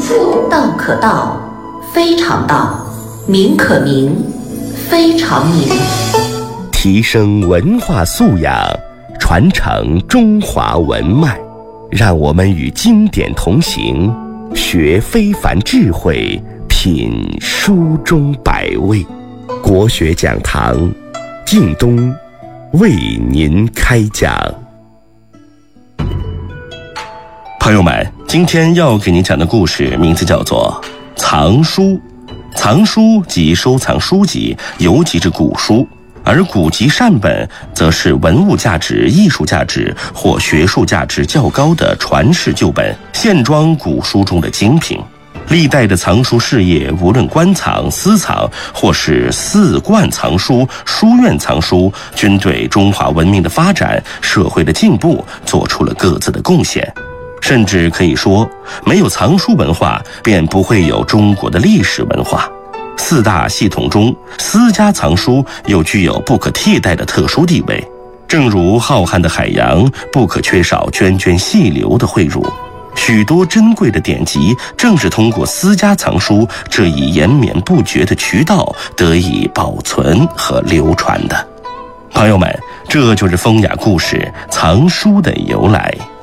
道可道，非常道；名可名，非常名。 提升文化素养，传承中华文脉，让我们与经典同行，学非凡智慧，品书中百味。国学讲堂，靳东为您开讲。朋友们，今天要给您讲的故事名字叫做藏书。藏书即收藏书籍，尤其是古书，而古籍善本则是文物价值、艺术价值或学术价值较高的传世旧本，现装古书中的精品。历代的藏书事业，无论官藏、私藏，或是寺观藏书、书院藏书，均对中华文明的发展、社会的进步做出了各自的贡献。甚至可以说，没有藏书文化，便不会有中国的历史文化。四大系统中，私家藏书又具有不可替代的特殊地位。正如浩瀚的海洋不可缺少涓涓细流的汇入，许多珍贵的典籍正是通过私家藏书这一延绵不绝的渠道得以保存和流传的。朋友们，这就是风雅故事藏书的由来。